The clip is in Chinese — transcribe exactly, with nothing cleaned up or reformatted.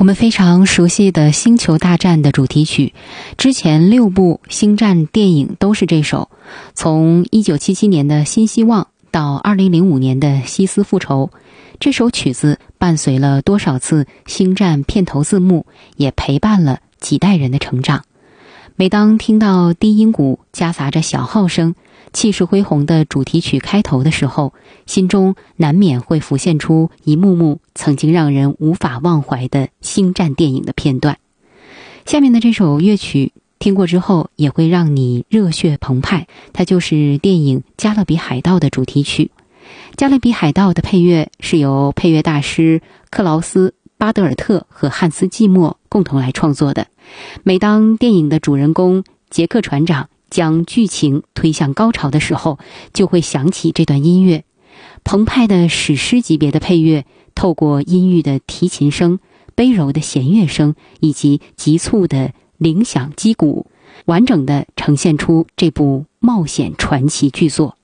我们非常熟悉的《星球大战》的主题曲，之前六部星战电影都是这首。从一九七七年的《新希望》到二零零五年的《西斯复仇》，这首曲子伴随了多少次星战片头字幕，也陪伴了几代人的成长。每当听到低音鼓夹杂着小号声，气势恢宏的主题曲开头的时候，心中难免会浮现出一幕幕曾经让人无法忘怀的星战电影的片段。下面的这首乐曲听过之后也会让你热血澎湃，它就是电影《加勒比海盗》的主题曲。《加勒比海盗》的配乐是由配乐大师克劳斯·巴德尔特和汉斯·季默共同来创作的。每当电影的主人公杰克船长将剧情推向高潮的时候，就会响起这段音乐。澎湃的史诗级别的配乐，透过阴郁的提琴声、悲柔的弦乐声以及急促的铃响击鼓，完整地呈现出这部冒险传奇巨作。